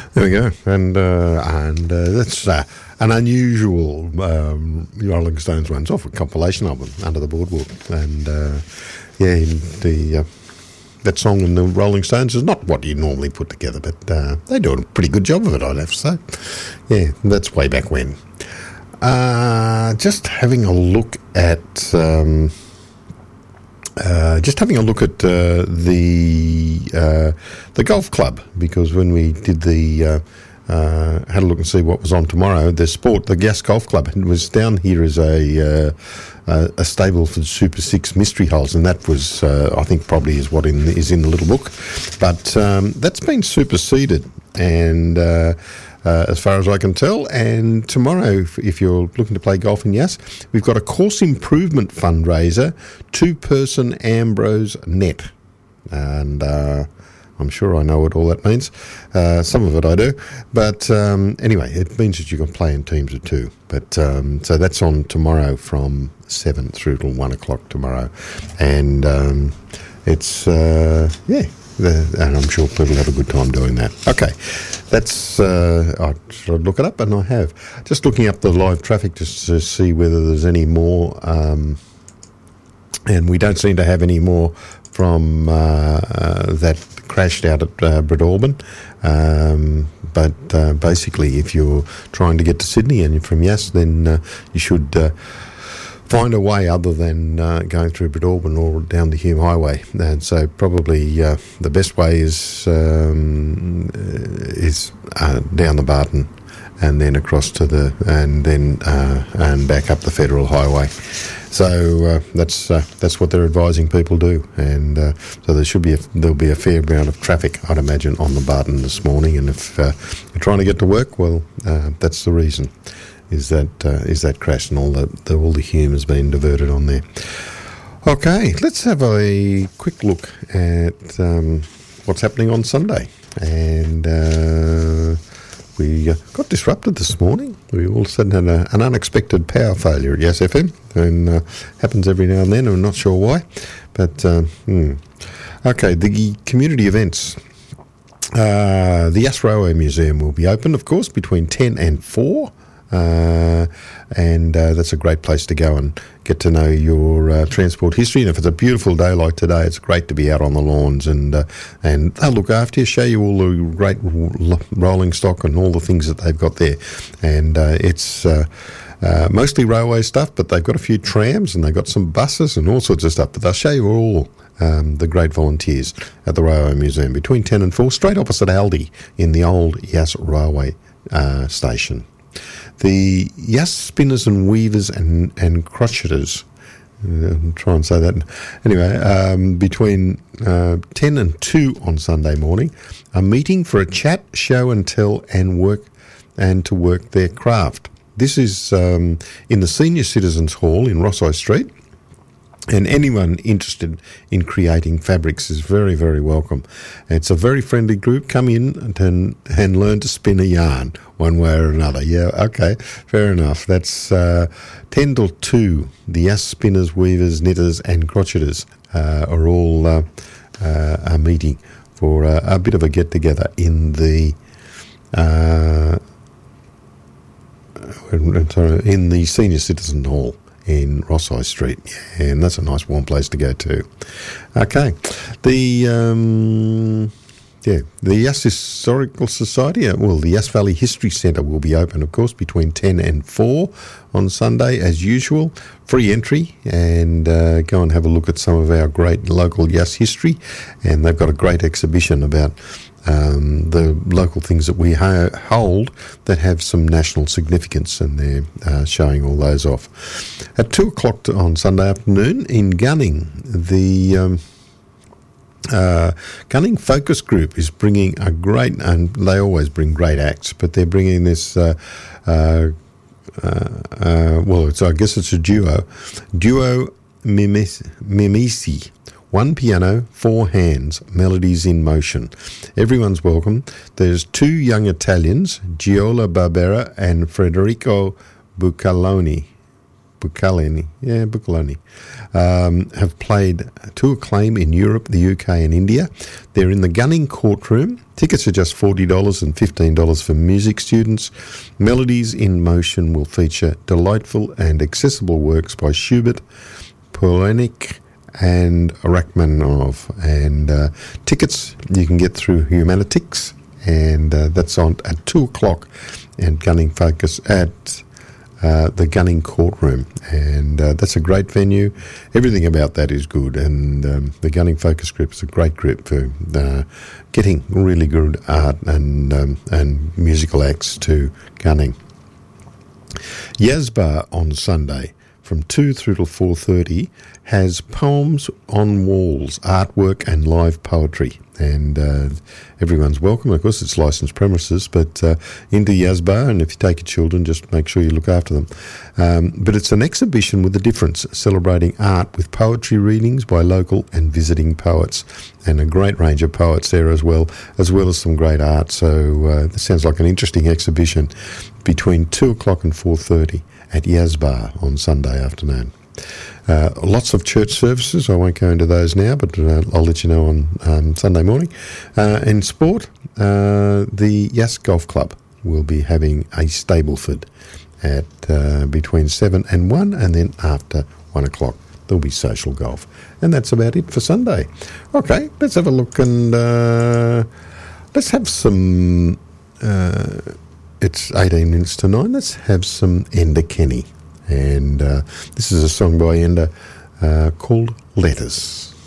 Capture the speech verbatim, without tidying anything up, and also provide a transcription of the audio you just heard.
There we go, and uh, and uh, that's uh, an unusual um, Rolling Stones one. It's off a compilation album, Under the Boardwalk, and uh, yeah, the uh, that song in the Rolling Stones is not what you normally put together, but uh, they do a pretty good job of it, I'd have to say. Yeah, that's way back when. Uh, just having a look at. Um, Uh, just having a look at uh, the uh, the golf club, because when we did the uh, uh, had a look and see what was on tomorrow, the sport, the Gas Golf Club, was down here as a uh, a, a stable for the Super Six mystery holes, and that was uh, I think probably is what in, is in the little book, but um, that's been superseded, and. Uh, Uh, as far as I can tell, and tomorrow, if, if you're looking to play golf in Yass, we've got a course improvement fundraiser, two-person Ambrose net, and uh, I'm sure I know what all that means. Uh, some of it I do, but um, anyway, it means that you can play in teams of two. But um, so that's on tomorrow from seven through till one o'clock tomorrow, and um, it's uh, yeah. And I'm sure people have a good time doing that. Okay, that's, uh, I should look it up, and I have. Just looking up the live traffic just to see whether there's any more, um, and we don't seem to have any more from uh, uh, that crashed out at uh, Breadalbin. Um, but uh, basically, if you're trying to get to Sydney and you're from Yass, then uh, you should... Uh, find a way other than uh, going through Breadalbin or down the Hume Highway, and so probably uh, the best way is um, is uh, down the Barton and then across to the and then uh, and back up the Federal Highway. So uh, that's uh, that's what they're advising people do, and uh, so there should be a, there'll be a fair amount of traffic, I'd imagine, on the Barton this morning. And if uh, you're trying to get to work, well, uh, that's the reason. Is that uh, is that crash, and all the, the all the hume has been diverted on there. Okay, let's have a quick look at um, what's happening on Sunday. And uh, we uh, got disrupted this morning. We all of a sudden had a, an unexpected power failure at Yass F M, and uh, happens every now and then. I'm not sure why, but uh, hmm. Okay, the community events. Uh, the Yass Railway Museum will be open, of course, between ten and four. Uh, and uh, that's a great place to go and get to know your uh, transport history. And if it's a beautiful day like today, it's great to be out on the lawns, and uh, and they'll look after you, show you all the great rolling stock and all the things that they've got there. And uh, it's uh, uh, mostly railway stuff, but they've got a few trams and they've got some buses and all sorts of stuff. But they'll show you all um, the great volunteers at the Railway Museum between ten and four, straight opposite Aldi in the old Yass Railway uh, station. The Yass Spinners and Weavers and, and Crocheters, uh, I'll try and say that. Anyway, um, between uh, ten and two on Sunday morning, a meeting for a chat, show and tell and work and to work their craft. This is um, in the Senior Citizens Hall in Rossai Street. And anyone interested in creating fabrics is very, very welcome. It's a very friendly group. Come in and, and learn to spin a yarn one way or another. Yeah, okay, fair enough. That's uh, ten till two. The Yass Spinners, Weavers, Knitters and Crocheters uh, are all uh, uh, are meeting for uh, a bit of a get-together in the... Uh, sorry, in the Senior Citizen Hall in Rossai Street, yeah, and that's a nice warm place to go to. Okay, the um, yeah, the Yass Historical Society, uh, well, the Yass Valley History Centre will be open, of course, between ten and four on Sunday, as usual. Free entry, and uh, go and have a look at some of our great local Yass history, and they've got a great exhibition about Um, the local things that we ha- hold that have some national significance, and they're uh, showing all those off. At two o'clock on Sunday afternoon in Gunning, the um, uh, Gunning Focus Group is bringing a great, and they always bring great acts, but they're bringing this, uh, uh, uh, uh, well, it's I guess it's a duo, Duo Mimisi. One piano, four hands, melodies in motion. Everyone's welcome. There's two young Italians, Giola Barbera and Federico Bucaloni. Buccelloni, yeah, Buccelloni, um, have played to acclaim in Europe, the U K and India. They're in the Gunning Courtroom. Tickets are just forty dollars and fifteen dollars for music students. Melodies in Motion will feature delightful and accessible works by Schubert, Poulenc and Rachmaninoff. And uh, tickets you can get through Humanitix, and uh, that's on at two o'clock at Gunning Focus at uh, the Gunning Courtroom. And uh, that's a great venue. Everything about that is good, and um, the Gunning Focus Group is a great group for uh, getting really good art and um, and musical acts to Gunning. Yazbar on Sunday from two through till four thirty has poems on walls, artwork and live poetry. And uh, everyone's welcome. Of course, it's licensed premises, but uh, into Yazbar, and if you take your children, just make sure you look after them. Um, but it's an exhibition with a difference, celebrating art with poetry readings by local and visiting poets, and a great range of poets there as well, as well as some great art. So uh, this sounds like an interesting exhibition between two o'clock and four thirty at Yazbar on Sunday afternoon. Uh, lots of church services. I won't go into those now, but uh, I'll let you know on um, Sunday morning. Uh, in sport, uh, the Yass Golf Club will be having a Stableford at uh, between seven and one, and then after one o'clock there'll be social golf. And that's about it for Sunday. Okay, let's have a look, and uh, let's have some... Uh, it's eighteen minutes to nine. Let's have some Enda Kenny. And uh, this is a song by Enda uh, called Letters.